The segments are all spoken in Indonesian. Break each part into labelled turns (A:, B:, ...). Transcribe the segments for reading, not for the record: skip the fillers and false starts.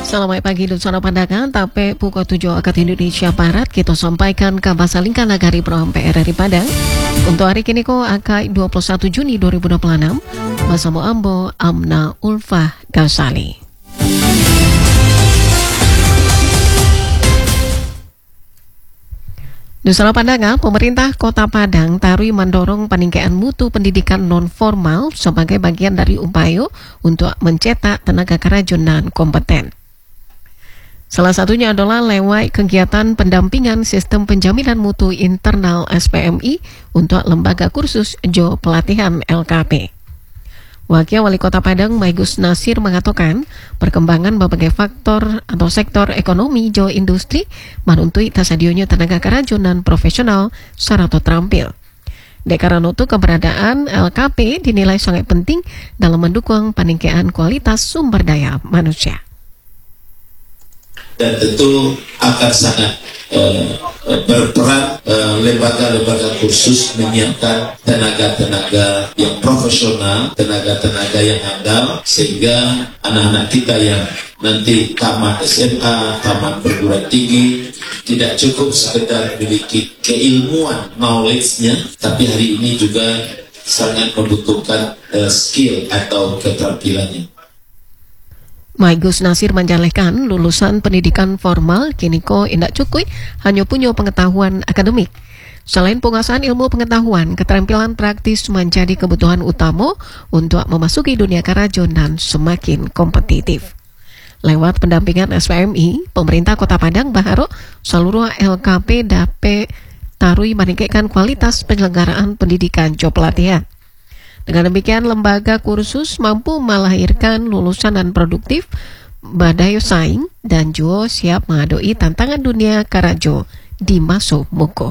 A: Selamat pagi dan selamat pandangan. Tape pukul 7 waktu Indonesia Barat kita sampaikan kabar salingkan nagari Pro RRI Padang. Untuk hari kini ko akai 21 Juni 2026 bersama Ambo Amna Ulfah Ghazali. Nusantara Pandangan, pemerintah Kota Padang tarui mendorong peningkatan mutu pendidikan non-formal sebagai bagian dari upaya untuk mencetak tenaga kerja non kompeten. Salah satunya adalah lewat kegiatan pendampingan sistem penjaminan mutu internal SPMI untuk lembaga kursus Jo Pelatihan LKP. Wakil Wali Kota Padang Maigus Nasir mengatakan perkembangan berbagai faktor atau sektor ekonomi Jo industri menuntut tersadionya tenaga kerja non profesional secara terampil. Karena itu keberadaan LKP dinilai sangat penting dalam mendukung peningkatan kualitas sumber daya manusia.
B: Dan tentu akan sangat berperan lembaga-lembaga kursus menyiapkan tenaga-tenaga yang profesional, tenaga-tenaga yang handal, sehingga anak-anak kita yang nanti tamat SMA, tamat perguruan tinggi, tidak cukup sekedar memiliki keilmuan, knowledge-nya, tapi hari ini juga sangat membutuhkan skill atau keterampilannya.
A: Maigus Nasir menjelaskan lulusan pendidikan formal kini ko indak cukup hanya punya pengetahuan akademik. Selain penguasaan ilmu pengetahuan, keterampilan praktis menjadi kebutuhan utama untuk memasuki dunia kerja dan semakin kompetitif. Lewat pendampingan SPMI, pemerintah Kota Padang berharap seluruh LKP dapat tarui meningkatkan kualitas penyelenggaraan pendidikan Jo Pelatihan. Dengan demikian, lembaga kursus mampu melahirkan lulusan dan produktif, berdaya saing, dan juga siap menghadapi tantangan dunia kerja di masa muka.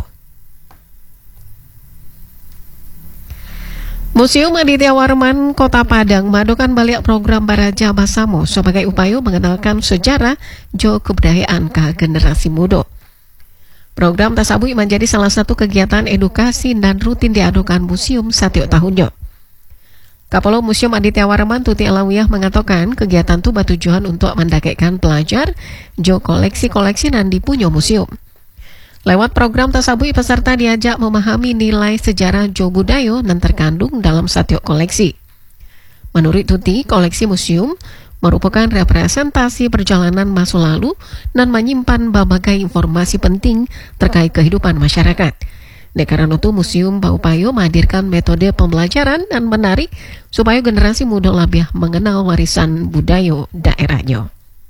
A: Museum Aditya Warman Kota Padang mengadakan balik program Baraja Basamo sebagai upaya mengenalkan sejarah jo kebudayaan ke generasi muda. Program tersebut menjadi salah satu kegiatan edukasi dan rutin diadakan museum setiap tahunnya. Kepala Museum Aditya Warman Tuti Alawiyah mengatakan kegiatan itu bertujuan untuk mendekatkan pelajar jo koleksi-koleksi dan dipunya museum. Lewat program tersebut, peserta diajak memahami nilai sejarah jo budaya yang terkandung dalam setiap koleksi. Menurut Tuti, koleksi museum merupakan representasi perjalanan masa lalu dan menyimpan berbagai informasi penting terkait kehidupan masyarakat. Karena itu museum berupaya menghadirkan metode pembelajaran dan menarik supaya generasi muda lebih mengenal warisan budaya daerahnya.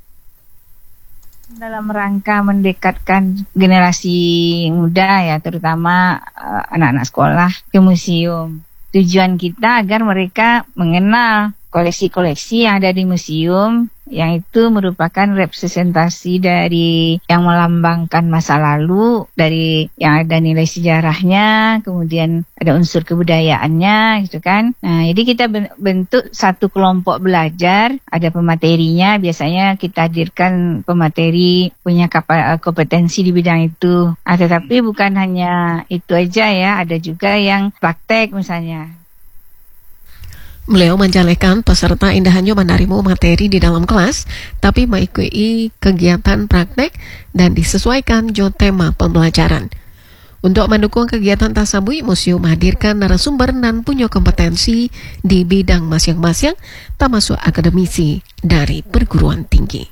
C: Dalam rangka mendekatkan generasi muda ya, terutama anak-anak sekolah ke museum. Tujuan kita agar mereka mengenal koleksi-koleksi yang ada di museum, yang itu merupakan representasi dari yang melambangkan masa lalu, dari yang ada nilai sejarahnya, kemudian ada unsur kebudayaannya gitu kan. Nah, jadi kita bentuk satu kelompok belajar, ada pematerinya, biasanya kita hadirkan pemateri punya kompetensi di bidang itu. Tetapi bukan hanya itu aja ya, ada juga yang praktek misalnya.
A: Beliau menjelaskan peserta tidak hanya menerima materi di dalam kelas, tapi mengikuti kegiatan praktek dan disesuaikan jo tema pembelajaran. Untuk mendukung kegiatan tersebut, museum menghadirkan narasumber dan punya kompetensi di bidang masing-masing, termasuk akademisi dari perguruan tinggi.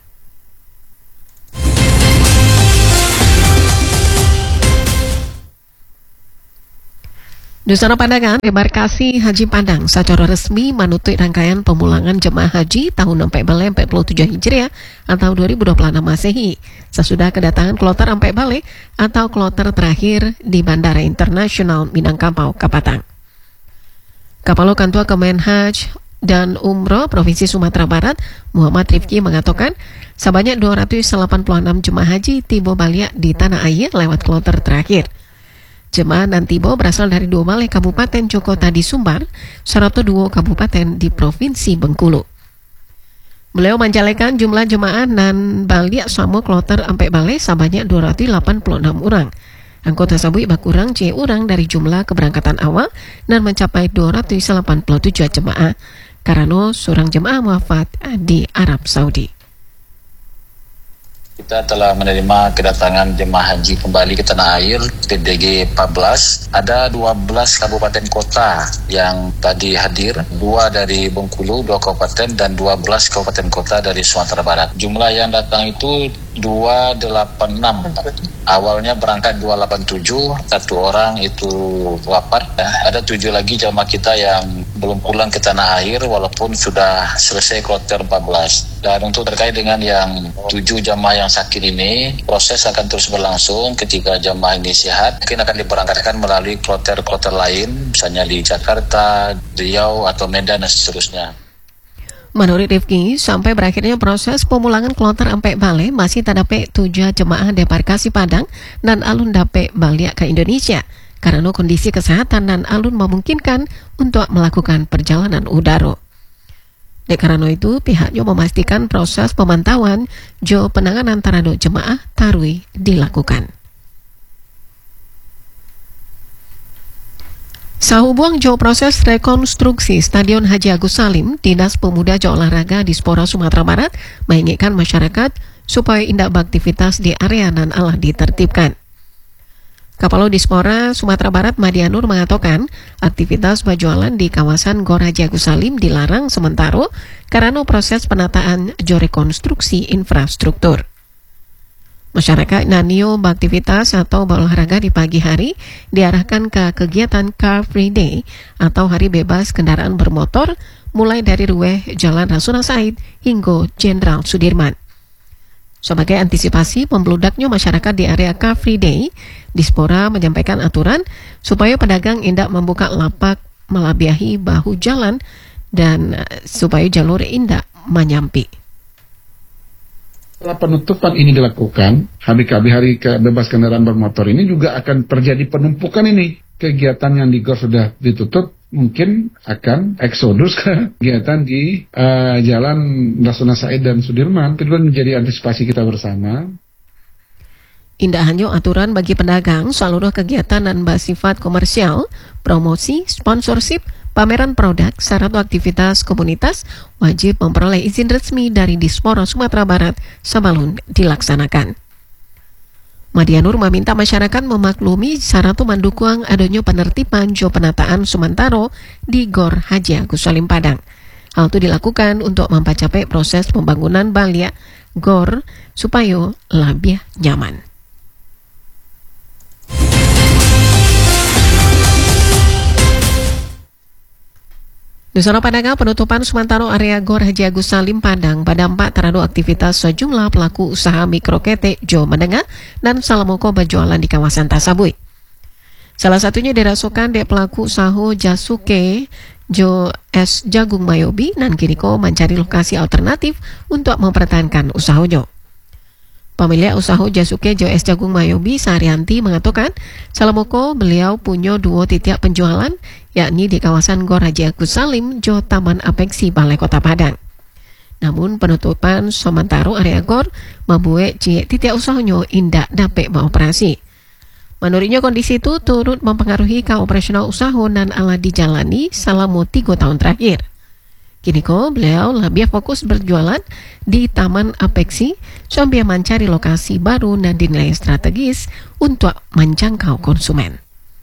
A: Nusantara Pandangan, Embarkasi Haji Padang secara resmi menutup rangkaian pemulangan jemaah haji tahun 1447 Hijriah atau 2026 Masehi sesudah kedatangan kloter Ampek Bale atau kloter terakhir di Bandara Internasional Minangkabau Kapatang. Kepala Kantor Kemenhaj dan Umroh Provinsi Sumatera Barat Muhammad Rifki mengatakan sebanyak 286 jemaah haji tiba balik di tanah air lewat kloter terakhir. Jemaah dan tiba berasal dari 2 balai Kabupaten Joko Tadi Sumbar, serta 2 kabupaten di Provinsi Bengkulu. Beliau menjelaskan jumlah jemaah dan balik sama kloter Ampek Balai sebanyak 286 orang. Anggota tersebut berkurang orang dari jumlah keberangkatan awal dan mencapai 287 jemaah karena seorang jemaah wafat di Arab Saudi.
D: Kita telah menerima kedatangan jemaah haji kembali ke tanah air TDG 14. Ada 12 kabupaten kota yang tadi hadir, 2 dari Bengkulu, 2 kabupaten, dan 12 kabupaten kota dari Sumatera Barat. Jumlah yang datang itu 286. Awalnya berangkat 287, 1 orang itu wafat. Ada 7 lagi jamaah kita yang belum pulang ke tanah air walaupun sudah selesai kloter 14. Dan untuk terkait dengan yang 7 jamaah yang sakit ini, proses akan terus berlangsung. Ketika jamaah ini sehat, mungkin akan diberangkatkan melalui kloter-kloter lain, misalnya di Jakarta, Riau, atau Medan, dan seterusnya.
A: Menurut Rifki, sampai berakhirnya proses pemulangan kloter Ampek Bale masih terdapat 7 jemaah debarkasi Padang dan alun dapat balik ke Indonesia karena kondisi kesehatan dan alun memungkinkan untuk melakukan perjalanan udara. Karena itu, pihaknya memastikan proses pemantauan jo penanganan terhadap jemaah tarwih dilakukan. Sahubung jo proses rekonstruksi Stadion Haji Agus Salim, Dinas Pemuda Jo Olahraga Dispora Sumatera Barat mengingatkan masyarakat supaya indak beraktivitas di area nan alah ditertibkan. Kapalo Dispora Sumatera Barat Madianur mengatakan aktivitas berjualan di kawasan Gor Haji Agus Salim dilarang sementara karena proses penataan jo rekonstruksi infrastruktur. Masyarakat nanio beraktivitas atau berolahraga di pagi hari diarahkan ke kegiatan Car Free Day atau hari bebas kendaraan bermotor mulai dari ruweh Jalan Rasuna Said hingga Jenderal Sudirman. Sebagai antisipasi pembeludaknya masyarakat di area Car Free Day, Dispora menyampaikan aturan supaya pedagang indak membuka lapak melabiahi bahu jalan dan supaya jalur indak menyampi.
E: Setelah penutupan ini dilakukan, hari bebas kendaraan bermotor ini juga akan terjadi penumpukan ini. Kegiatan yang di GOR sudah ditutup, mungkin akan eksodus ke kegiatan di Jalan Rasuna Said dan Sudirman. Itu menjadi antisipasi kita bersama.
A: Indah hanya aturan bagi pedagang seluruh kegiatan dan bersifat komersial, promosi, sponsorship, pameran produk, syarat aktivitas komunitas wajib memperoleh izin resmi dari Dispora Sumatera Barat sebelum dilaksanakan. Madianur meminta masyarakat memaklumi syarat mendukung adanya penertiban jo penataan sementara di Gor Haji Agus Salim Padang. Hal itu dilakukan untuk mempercepat proses pembangunan balik Gor supaya lebih nyaman. Nusana Padang penutupan sementara area Gor Haji Agus Salim Padang berdampak terhadap aktivitas sejumlah pelaku usaha mikroketek jo menengah dan salamoko berjualan di kawasan Tasabui. Salah satunya dirasukan dek pelaku usaha Jasuke Jo S Jagung Mayobi dan Kiriko mencari lokasi alternatif untuk mempertahankan usahanya. Pemilik usaha Jasuke Jo S Jagung Mayobi Saryanti mengatakan salamoko beliau punya 2 titik penjualan yakni di kawasan Gor Haji Agus Salim Jo Taman Apeksi Balai Kota Padang. Namun penutupan sementara area Gor membuat titik usahanya indak dapat beroperasi. Menurutnya kondisi itu turut mempengaruhi keoperasional usaha dan alat dijalani selama 3 tahun terakhir. Kini beliau lebih fokus berjualan di Taman Apeksi sambil mencari lokasi baru dan dinilai strategis untuk menjangkau konsumen.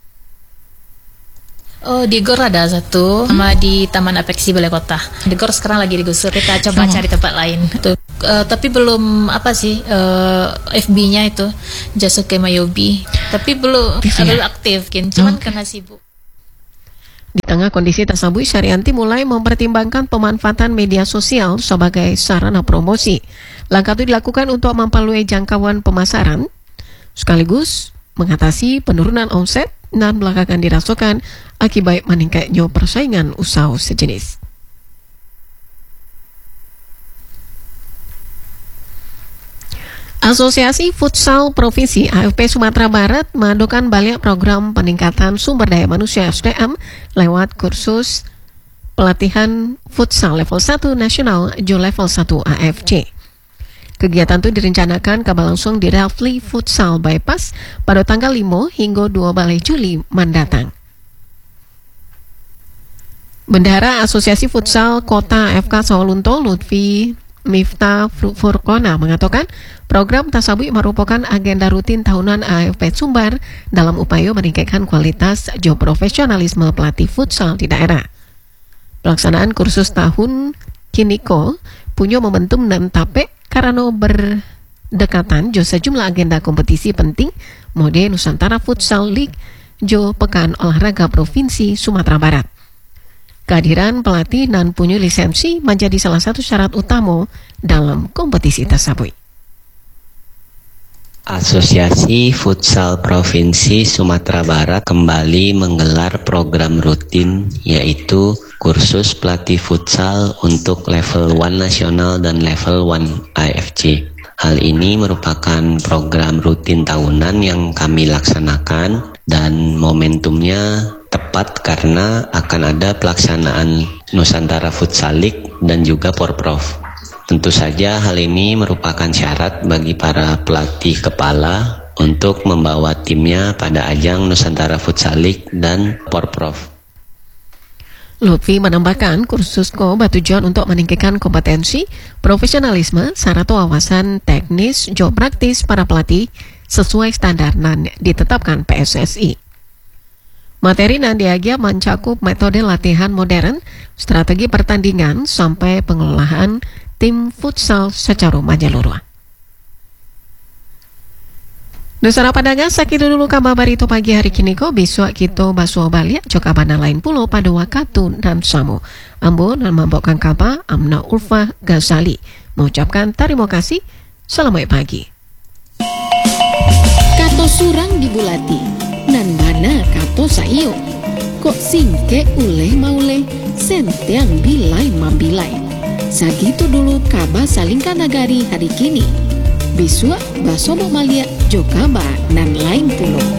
F: Oh, di Gor ada satu sama di Taman Apeksi Balai Kota. Di Gor sekarang lagi digusur, kita coba cari tempat lain. Tuh, tapi belum FB-nya itu Jasuke Mayobi. Tapi belum aktif, cuman karena sibuk.
A: Di tengah kondisi tersebut, Saryanti mulai mempertimbangkan pemanfaatan media sosial sebagai sarana promosi. Langkah itu dilakukan untuk memperluas jangkauan pemasaran, sekaligus mengatasi penurunan omset dan belakangan dirasakan akibat meningkatnya persaingan usaha sejenis. Asosiasi Futsal Provinsi AFP Sumatera Barat mengadakan balik program peningkatan sumber daya manusia SDM lewat kursus pelatihan futsal level 1 nasional Jo level 1 AFC. Kegiatan itu direncanakan berlangsung di Rafli Futsal Bypass pada tanggal 5 hingga 12 Juli mendatang. Bendahara Asosiasi Futsal Kota FK Sawalunto Lutfi Miftah Furqona mengatakan program Tasabui merupakan agenda rutin tahunan AFP Sumbar dalam upaya meningkatkan kualitas job profesionalisme pelatih futsal di daerah. Pelaksanaan kursus tahun Kiniko punya momentum dan tape karena berdekatan jo sejumlah agenda kompetisi penting mode Nusantara Futsal League jo Pekan Olahraga Provinsi Sumatera Barat. Kehadiran pelatih dan punya lisensi menjadi salah satu syarat utama dalam kompetisi tersebut.
G: Asosiasi Futsal Provinsi Sumatera Barat kembali menggelar program rutin yaitu kursus pelatih futsal untuk level 1 nasional dan level 1 AFC. Hal ini merupakan program rutin tahunan yang kami laksanakan dan momentumnya tepat karena akan ada pelaksanaan Nusantara Futsal League dan juga Porprov. Tentu saja hal ini merupakan syarat bagi para pelatih kepala untuk membawa timnya pada ajang Nusantara Futsal League dan Porprov.
A: Lutfi menambahkan kursus ko bertujuan untuk meningkatkan kompetensi, profesionalisme, serta wawasan teknis job praktis para pelatih sesuai standar yang ditetapkan PSSI. Materi yang diajar mencakup metode latihan modern, strategi pertandingan, sampai pengelolaan tim futsal secara menyeluruh. Nusara Padangan, sakit dulu kabar itu pagi hari kini ko, besok kita basuh balik joka bana lain pulau pada waktu dan samu. Ambo dan membawakan kabar Amna Ulfa Ghazali mengucapkan terima kasih. Selamat pagi.
H: Kato surang dibulati nan mana kato saio kok singke uleh mauleh sentiang bilai mambilai. Sagitu dulu kabar salingkan nagari hari kini. Bisua basomo malia jokaba nan lain pulau.